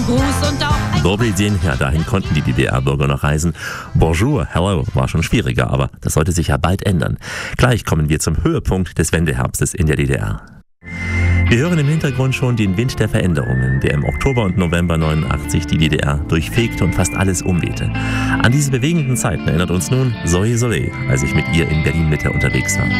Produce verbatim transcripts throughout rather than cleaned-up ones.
Gruß und auch ein Dobry dzień, ja, dahin konnten die D D R-Bürger noch reisen. Bonjour, hello, war schon schwieriger, aber das sollte sich ja bald ändern. Gleich kommen wir zum Höhepunkt des Wendeherbstes in der D D R. Wir hören im Hintergrund schon den Wind der Veränderungen, der im Oktober und November neunundachtzig die D D R durchfegte und fast alles umwehte. An diese bewegenden Zeiten erinnert uns nun Zoe Soleil, als ich mit ihr in Berlin-Mitte unterwegs war.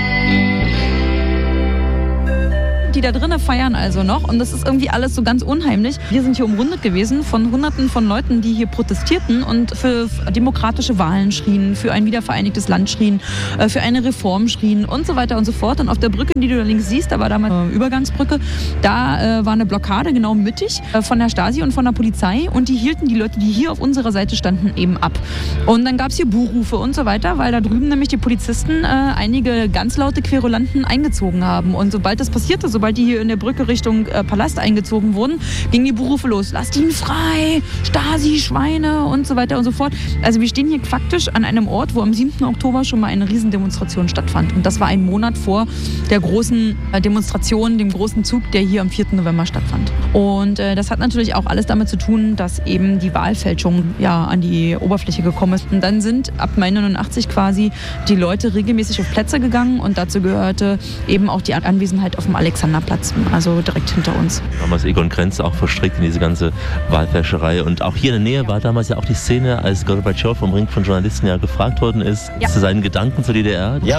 Die da drinnen feiern also noch und das ist irgendwie alles so ganz unheimlich. Wir sind hier umrundet gewesen von Hunderten von Leuten, die hier protestierten und für demokratische Wahlen schrien, für ein wiedervereinigtes Land schrien, für eine Reform schrien und so weiter und so fort. Und auf der Brücke, die du da links siehst, da war damals eine Übergangsbrücke, da äh, war eine Blockade genau mittig äh, von der Stasi und von der Polizei und die hielten die Leute, die hier auf unserer Seite standen, eben ab. Und dann gab es hier Buhrufe und so weiter, weil da drüben nämlich die Polizisten äh, einige ganz laute Querulanten eingezogen haben. Und sobald das passierte, sobald die hier in der Brücke Richtung äh, Palast eingezogen wurden, gingen die Berufe los. Lasst ihn frei, Stasi, Schweine und so weiter und so fort. Also wir stehen hier faktisch an einem Ort, wo am siebten Oktober schon mal eine Riesendemonstration stattfand. Und das war ein Monat vor der großen äh, Demonstration, dem großen Zug, der hier am vierten November stattfand. Und äh, das hat natürlich auch alles damit zu tun, dass eben die Wahlfälschung ja an die Oberfläche gekommen ist. Und dann sind ab Mai neunundachtzig quasi die Leute regelmäßig auf Plätze gegangen und dazu gehörte eben auch die Anwesenheit auf dem Alexanderplatz, also direkt hinter uns. Damals Egon Krenz auch verstrickt in diese ganze Wahlfälscherei. Und auch hier in der Nähe war damals ja auch die Szene, als Gorbatschow vom Ring von Journalisten ja gefragt worden ist, ja, zu seinen Gedanken zur D D R. Ich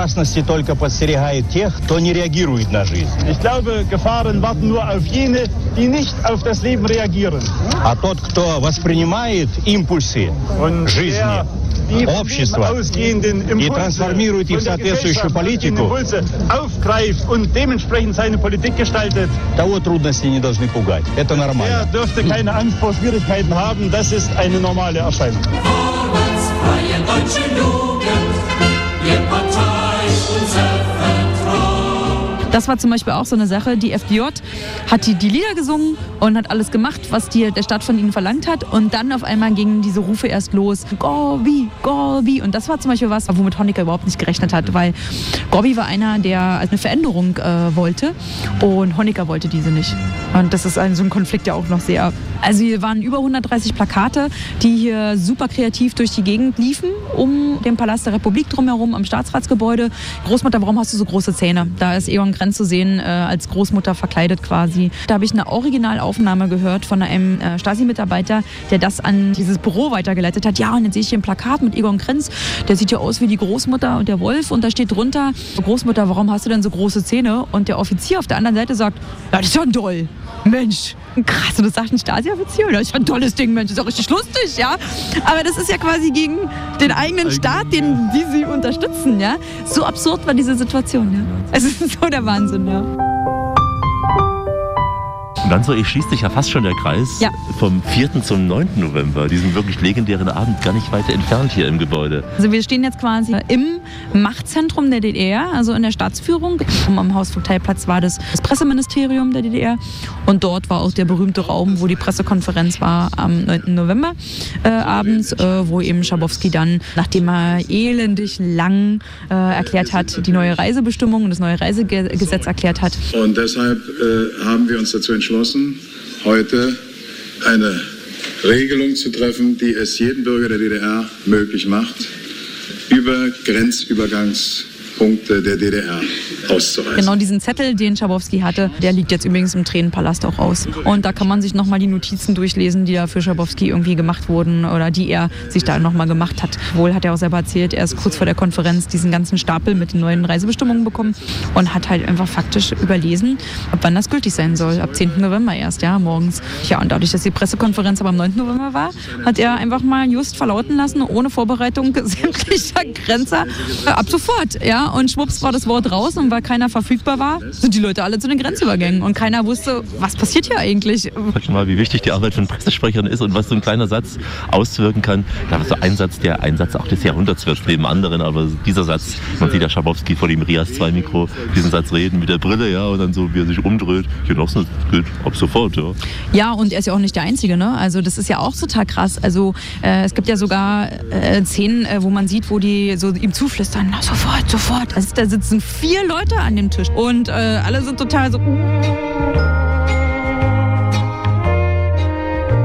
glaube, Gefahren warten nur auf jene, die nicht auf das Leben reagieren. А тот, кто воспринимает импульсы жизни, общества и трансформирует их в соответствующую политику, aufgreift und dementsprechend seine Politik gestaltet, того трудности не должны пугать. Это нормально. der dürfte keine Angst vor Schwierigkeiten haben. Das ist eine normale Erscheinung. Arbeitsfreie deutsche Jugend, ihr Partei unser Vertrauen. Das war zum Beispiel auch so eine Sache. Die F D J hat die, die Lieder gesungen und hat alles gemacht, was die, der Staat von ihnen verlangt hat. Und dann auf einmal gingen diese Rufe erst los. Gorbi, Gorbi. Und das war zum Beispiel was, womit Honecker überhaupt nicht gerechnet hat. Weil Gorbi war einer, der eine Veränderung äh, wollte. Und Honecker wollte diese nicht. Und das ist ein, so ein Konflikt ja auch noch sehr... Also hier waren über hundertdreißig Plakate, die hier super kreativ durch die Gegend liefen, um den Palast der Republik drumherum, am Staatsratsgebäude. Großmutter, warum hast du so große Zähne? Da ist Egon Krenz zu sehen, äh, als Großmutter verkleidet quasi. Da habe ich eine Originalaufnahme gehört von einem äh, Stasi-Mitarbeiter, der das an dieses Büro weitergeleitet hat. Ja, und jetzt sehe ich hier ein Plakat mit Egon Krenz, der sieht ja aus wie die Großmutter und der Wolf und da steht drunter, Großmutter, warum hast du denn so große Zähne? Und der Offizier auf der anderen Seite sagt, ja, das ist ja toll. Mensch, krass, und das sagt ein Stasi-Offizier, das ist ja ein tolles Ding, Mensch, das ist auch richtig lustig, ja. Aber das ist ja quasi gegen den eigenen Staat, den die sie unterstützen, ja. So absurd war diese Situation, ja. Es ist so der Wahnsinn, ja. Und dann so, ich schließt sich ja fast schon der Kreis, ja, vom vierten zum neunten November, diesen wirklich legendären Abend, gar nicht weiter entfernt hier im Gebäude. Also wir stehen jetzt quasi im Machtzentrum der D D R, also in der Staatsführung. Am Hausvogteiplatz war das, das Presseministerium der D D R und dort war auch der berühmte Raum, wo die Pressekonferenz war am neunten November äh, abends, äh, wo eben Schabowski dann, nachdem er elendig lang äh, erklärt hat, die neue Reisebestimmung und das neue Reisegesetz erklärt hat. Und deshalb äh, haben wir uns dazu entschlossen, heute eine Regelung zu treffen, die es jedem Bürger der D D R möglich macht, über Grenzübergangspunkte der D D R auszureisen. Genau diesen Zettel, den Schabowski hatte, der liegt jetzt übrigens im Tränenpalast auch aus. Und da kann man sich nochmal die Notizen durchlesen, die da für Schabowski irgendwie gemacht wurden oder die er sich da nochmal gemacht hat. Wohl hat er auch selber erzählt, er ist kurz vor der Konferenz diesen ganzen Stapel mit den neuen Reisebestimmungen bekommen und hat halt einfach faktisch überlesen, ab wann das gültig sein soll. Ab zehnten November erst, ja, morgens. Ja, und dadurch, dass die Pressekonferenz aber am neunten November war, hat er einfach mal just verlauten lassen, ohne Vorbereitung sämtlicher Grenzer, äh, ab sofort, ja. Und schwupps war das Wort raus und weil keiner verfügbar war, sind die Leute alle zu den Grenzübergängen und keiner wusste, was passiert hier eigentlich. Sag mal, wie wichtig die Arbeit von Pressesprechern ist und was so ein kleiner Satz auswirken kann. Ich glaube, so ein Satz, der ein Satz auch des Jahrhunderts wird, neben anderen, aber dieser Satz, man sieht ja Schabowski vor dem Rias zwei Mikro diesen Satz reden mit der Brille, ja, und dann so, wie er sich umdreht, genau, das gilt ab sofort, ja. Ja, und er ist ja auch nicht der Einzige, ne? Also das ist ja auch total krass. Also äh, es gibt ja sogar äh, Szenen, äh, wo man sieht, wo die so ihm zuflüstern, na sofort, sofort. Also, da sitzen vier Leute an dem Tisch und äh, alle sind total so...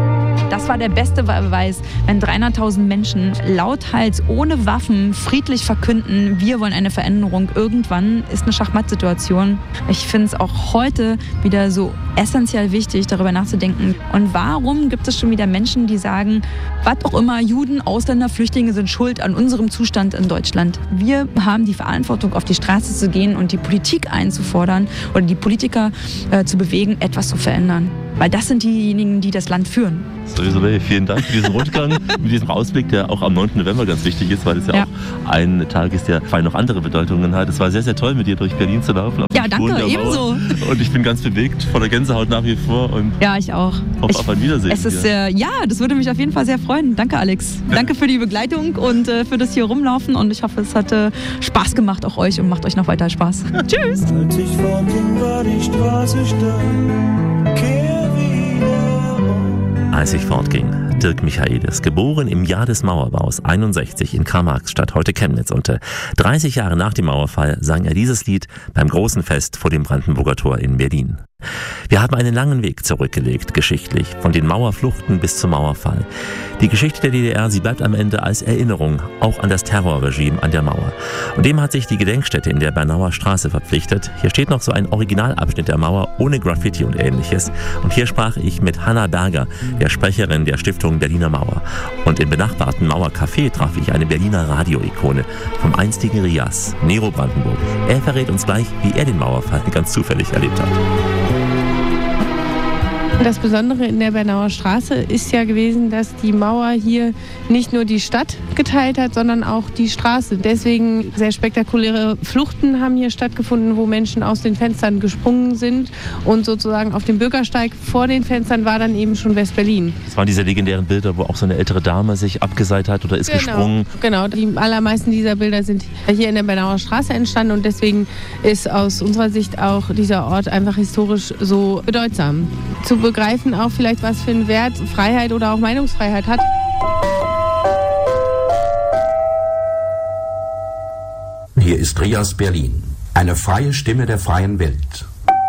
Das war der beste Beweis, wenn dreihunderttausend Menschen lauthals, ohne Waffen, friedlich verkünden, wir wollen eine Veränderung. Irgendwann ist eine Schachmattsituation. Ich finde es auch heute wieder so essentiell wichtig, darüber nachzudenken. Und warum gibt es schon wieder Menschen, die sagen, was auch immer, Juden, Ausländer, Flüchtlinge sind schuld an unserem Zustand in Deutschland. Wir haben die Verantwortung, auf die Straße zu gehen und die Politik einzufordern oder die Politiker äh, zu bewegen, etwas zu verändern. Weil das sind diejenigen, die das Land führen. Desiree, vielen Dank für diesen Rundgang, mit diesem Ausblick, der auch am neunten November ganz wichtig ist, weil es ja, ja auch ein Tag ist, der vor allem noch andere Bedeutungen hat. Es war sehr, sehr toll, mit dir durch Berlin zu laufen. Ja, danke, ebenso. Und ich bin ganz bewegt, voller Gänsehaut nach wie vor. Und ja, ich auch. Hoffe ich, auf ein Wiedersehen. Es ist, äh, ja, das würde mich auf jeden Fall sehr freuen. Danke, Alex. Danke für die Begleitung und äh, für das hier rumlaufen. Und ich hoffe, es hat äh, Spaß gemacht, auch euch, und macht euch noch weiter Spaß. Tschüss. Als ich fortging, war die Straße steil. Kehr wieder um. Als ich fortging. Dirk Michaelis, geboren im Jahr des Mauerbaus einundsechzig in Karl-Marx-Stadt, heute Chemnitz. Und dreißig Jahre nach dem Mauerfall sang er dieses Lied beim großen Fest vor dem Brandenburger Tor in Berlin. Wir haben einen langen Weg zurückgelegt, geschichtlich, von den Mauerfluchten bis zum Mauerfall. Die Geschichte der D D R, sie bleibt am Ende als Erinnerung, auch an das Terrorregime an der Mauer. Und dem hat sich die Gedenkstätte in der Bernauer Straße verpflichtet. Hier steht noch so ein Originalabschnitt der Mauer ohne Graffiti und Ähnliches. Und hier sprach ich mit Hanna Berger, der Sprecherin der Stiftung Berliner Mauer. Und im benachbarten Mauercafé traf ich eine Berliner Radioikone vom einstigen Rias, Nero Brandenburg. Er verrät uns gleich, wie er den Mauerfall ganz zufällig erlebt hat. Das Besondere in der Bernauer Straße ist ja gewesen, dass die Mauer hier nicht nur die Stadt geteilt hat, sondern auch die Straße. Deswegen sehr spektakuläre Fluchten haben hier stattgefunden, wo Menschen aus den Fenstern gesprungen sind. Und sozusagen auf dem Bürgersteig vor den Fenstern war dann eben schon West-Berlin. Das waren diese legendären Bilder, wo auch so eine ältere Dame sich abgeseilt hat oder ist genau, gesprungen. Genau, die allermeisten dieser Bilder sind hier in der Bernauer Straße entstanden. Und deswegen ist aus unserer Sicht auch dieser Ort einfach historisch so bedeutsam. Zu begreifen auch vielleicht, was für einen Wert Freiheit oder auch Meinungsfreiheit hat. Hier ist Rias Berlin, eine freie Stimme der freien Welt.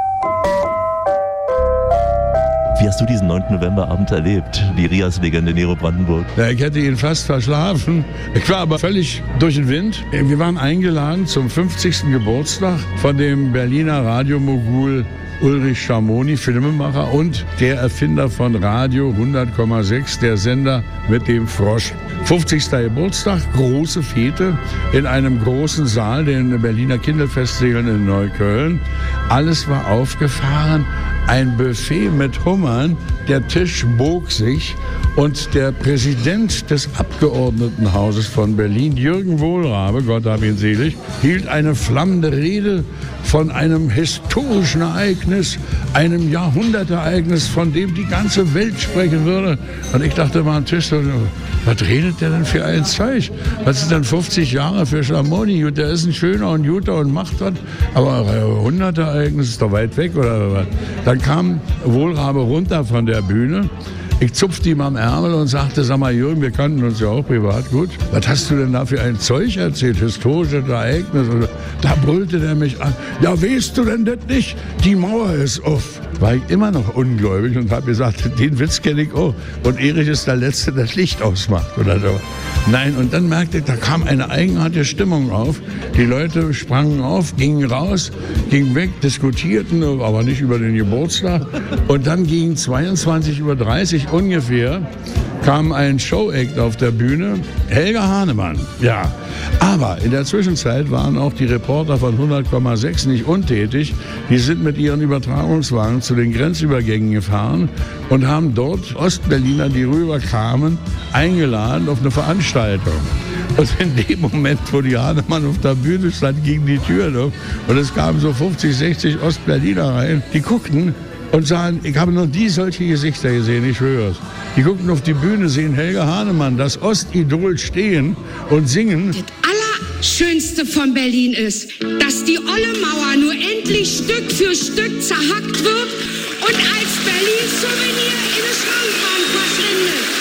Wie hast du diesen neunten Novemberabend erlebt, die Rias-Legende Nero Brandenburg? Ja, ich hätte ihn fast verschlafen. Ich war aber völlig durch den Wind. Wir waren eingeladen zum fünfzigsten Geburtstag von dem Berliner Radiomogul Ulrich Schamoni, Filmemacher und der Erfinder von Radio hundert Komma sechs, der Sender mit dem Frosch. fünfzigsten Geburtstag, große Fete in einem großen Saal, den Berliner Kinderfestsälen in Neukölln. Alles war aufgefahren, ein Buffet mit Hummern, der Tisch bog sich und der Präsident des Abgeordnetenhauses von Berlin, Jürgen Wohlrabe, Gott hab ihn selig, hielt eine flammende Rede von einem historischen Ereignis, einem Jahrhundertereignis, von dem die ganze Welt sprechen würde. Und ich dachte mal am Tisch, was redet der denn für ein Zeug? Was ist denn fünfzig Jahre für Schamoni? Der ist ein schöner und guter und macht was. Aber Jahrhundertereignis ist doch weit weg oder was? Dann kam Wohlrabe runter von der Bühne. Ich zupfte ihm am Ärmel und sagte, sag mal Jürgen, wir kannten uns ja auch privat gut. Was hast du denn da für ein Zeug erzählt, historisches Ereignis? Da brüllte der mich an. Ja, weißt du denn das nicht? Die Mauer ist auf. War ich immer noch ungläubig und habe gesagt, den Witz kenne ich auch. Und Erich ist der Letzte, der das Licht ausmacht oder so. Nein, und dann merkte ich, da kam eine eigenartige Stimmung auf. Die Leute sprangen auf, gingen raus, gingen weg, diskutierten, aber nicht über den Geburtstag. Und dann gegen zweiundzwanzig Uhr dreißig ungefähr kam ein Show-Act auf der Bühne, Helga Hahnemann, ja. Aber in der Zwischenzeit waren auch die Reporter von hundert Komma sechs nicht untätig. Die sind mit ihren Übertragungswagen zu den Grenzübergängen gefahren und haben dort Ostberliner, die rüberkamen, eingeladen auf eine Veranstaltung. Und in dem Moment, wo die Hahnemann auf der Bühne stand, ging die Tür auf und es kamen so fünfzig, sechzig Ostberliner rein. Die guckten und sahen, ich habe noch nie solche Gesichter gesehen, ich schwöre es. Die guckten auf die Bühne, sehen Helga Hahnemann, das Ostidol, stehen und singen. Das Allerschönste von Berlin ist, dass die olle Mauer nur endlich Stück für Stück zerhackt wird und als Berlin-Souvenir in den Schrankwand verschwindet.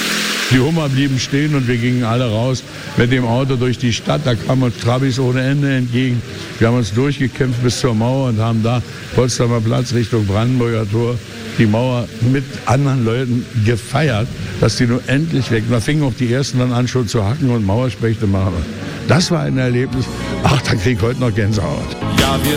Die Hummer blieben stehen und wir gingen alle raus mit dem Auto durch die Stadt. Da kamen uns Trabis ohne Ende entgegen. Wir haben uns durchgekämpft bis zur Mauer und haben da Potsdamer Platz Richtung Brandenburger Tor die Mauer mit anderen Leuten gefeiert, dass die nur endlich weg. Da fingen auch die Ersten dann an, schon zu hacken und Mauerspechte machen. Das war ein Erlebnis. Ach, da krieg ich heute noch Gänsehaut. Ja, wir